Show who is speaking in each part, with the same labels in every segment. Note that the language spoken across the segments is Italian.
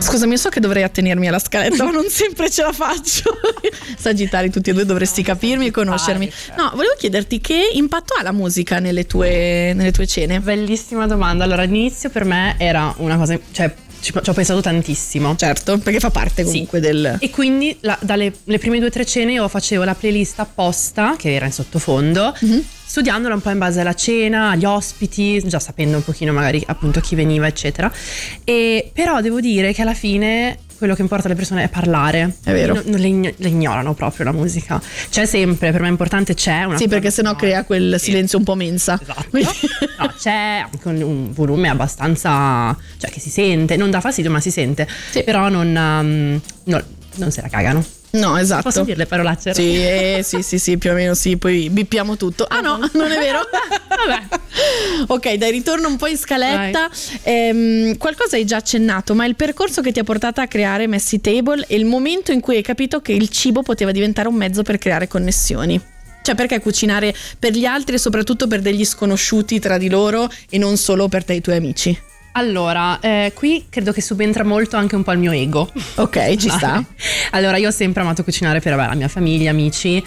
Speaker 1: Scusami, io so che dovrei attenermi alla scaletta, ma non sempre ce la faccio. Sagittari, tutti e due dovresti capirmi e conoscermi. No, volevo chiederti che impatto ha la musica nelle tue cene?
Speaker 2: Bellissima domanda. Allora, all'inizio per me era una cosa, cioè ci ho pensato tantissimo.
Speaker 1: Certo, perché fa parte comunque del...
Speaker 2: E quindi dalle le prime 2 o 3 cene io facevo la playlist apposta, che era in sottofondo, studiandola un po' in base alla cena, agli ospiti, già sapendo un pochino magari appunto chi veniva eccetera. E però devo dire che alla fine quello che importa alle persone è parlare. È vero. Non le ignorano proprio la musica. C'è sempre, per me è importante, c'è una...
Speaker 1: Sì, perché sennò crea quel silenzio un po' mensa.
Speaker 2: Esatto. No, c'è anche un volume abbastanza... cioè che si sente, non dà fastidio ma si sente. Sì. Però non se la cagano.
Speaker 1: No, esatto.
Speaker 2: Posso dire le parolacce?
Speaker 1: Sì, più o meno sì, poi bippiamo tutto. Ah no, non è vero?
Speaker 2: Vabbè.
Speaker 1: Ok, dai, ritorno un po' in scaletta. Qualcosa hai già accennato, ma il percorso che ti ha portata a creare Messy Table e il momento in cui hai capito che il cibo poteva diventare un mezzo per creare connessioni. Cioè, perché cucinare per gli altri e soprattutto per degli sconosciuti tra di loro e non solo per te e i tuoi amici?
Speaker 2: Allora, qui credo che subentra molto anche un po' il mio ego.
Speaker 1: Ok, ci sta.
Speaker 2: Allora, io ho sempre amato cucinare per la mia famiglia, amici,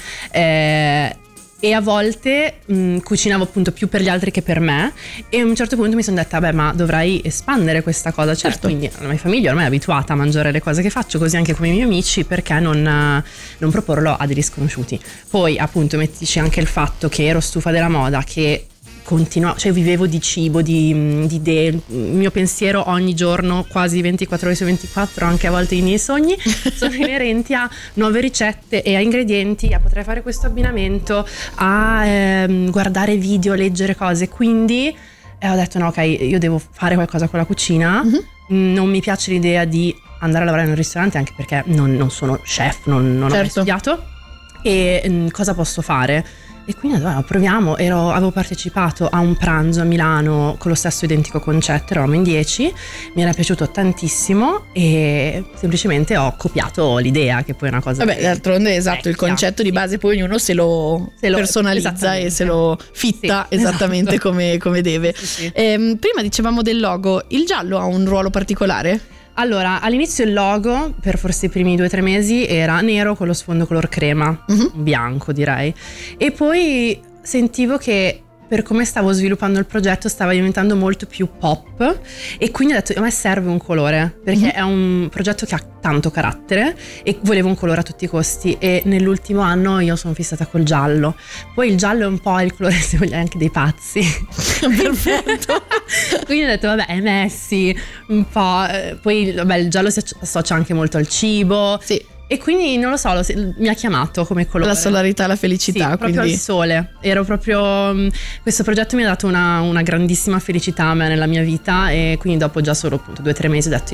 Speaker 2: e a volte cucinavo appunto più per gli altri che per me, e a un certo punto mi sono detta vabbè, ma dovrei espandere questa cosa, certo. Quindi la mia famiglia ormai è abituata a mangiare le cose che faccio, così anche come i miei amici, perché non proporlo a degli sconosciuti. Poi appunto mettici anche il fatto che ero stufa della moda, che cioè vivevo di cibo, di idee. Il mio pensiero ogni giorno, quasi 24 ore su 24, anche a volte i miei sogni sono inerenti a nuove ricette e a ingredienti, a poter fare questo abbinamento, a guardare video, leggere cose. Quindi ho detto no, ok, io devo fare qualcosa con la cucina. Non mi piace l'idea di andare a lavorare in un ristorante, anche perché non sono chef, non ho mai studiato. E cosa posso fare? E quindi proviamo. Avevo partecipato a un pranzo a Milano con lo stesso identico concetto, eravamo in 10, mi era piaciuto tantissimo e semplicemente ho copiato l'idea, che poi è una cosa...
Speaker 1: Vabbè, d'altronde esatto, il concetto di base poi ognuno se lo personalizza e se lo fitta esattamente come deve. Sì. Prima dicevamo del logo, il giallo ha un ruolo particolare?
Speaker 2: Allora, all'inizio il logo, per forse i primi 2 o 3 mesi, era nero con lo sfondo color crema, bianco direi. E poi sentivo che per come stavo sviluppando il progetto stava diventando molto più pop, e quindi ho detto a me serve un colore, perché è un progetto che ha tanto carattere e volevo un colore a tutti i costi, e nell'ultimo anno io sono fissata col giallo. Poi il giallo è un po' il colore, se vogliamo, anche dei pazzi. Perfetto. Quindi ho detto vabbè, è Messy un po', poi vabbè, il giallo si associa anche molto al cibo. Sì. E quindi non lo so, mi ha chiamato come colore.
Speaker 1: La solarità, la felicità.
Speaker 2: Sì, proprio
Speaker 1: quindi...
Speaker 2: al sole. Questo progetto mi ha dato una grandissima felicità a me nella mia vita, e quindi dopo già solo appunto 2 o 3 mesi ho detto